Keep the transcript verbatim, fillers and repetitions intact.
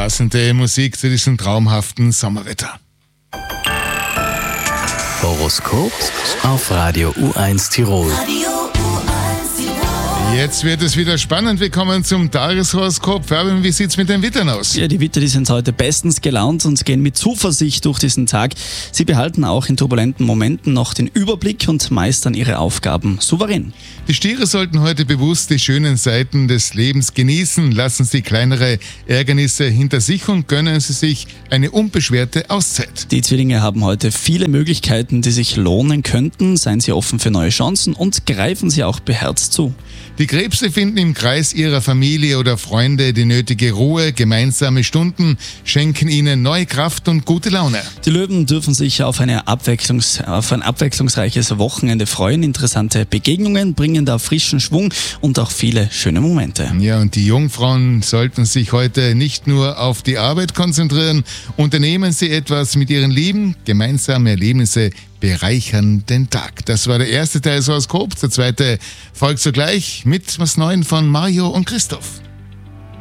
passende Musik zu diesem traumhaften Sommerwetter. Horoskop auf Radio U eins Tirol. Jetzt wird es wieder spannend. Wir kommen zum Tageshoroskop. Fabian, wie sieht's mit den Wittern aus? Ja, die Witter, die sind heute bestens gelaunt und gehen mit Zuversicht durch diesen Tag. Sie behalten auch in turbulenten Momenten noch den Überblick und meistern ihre Aufgaben souverän. Die Stiere sollten heute bewusst die schönen Seiten des Lebens genießen. Lassen Sie kleinere Ärgernisse hinter sich und gönnen Sie sich eine unbeschwerte Auszeit. Die Zwillinge haben heute viele Möglichkeiten, die sich lohnen könnten. Seien Sie offen für neue Chancen und greifen Sie auch beherzt zu. Die Krebse finden im Kreis ihrer Familie oder Freunde die nötige Ruhe. Gemeinsame Stunden schenken ihnen neue Kraft und gute Laune. Die Löwen dürfen sich auf, eine Abwechslungs- auf ein abwechslungsreiches Wochenende freuen. Interessante Begegnungen bringen da frischen Schwung und auch viele schöne Momente. Ja, und die Jungfrauen sollten sich heute nicht nur auf die Arbeit konzentrieren. Unternehmen Sie etwas mit Ihren Lieben. Gemeinsame Erlebnisse bereichern den Tag. Das war der erste Teil des Horoskops. Der zweite folgt sogleich mit was Neuem von Mario und Christoph.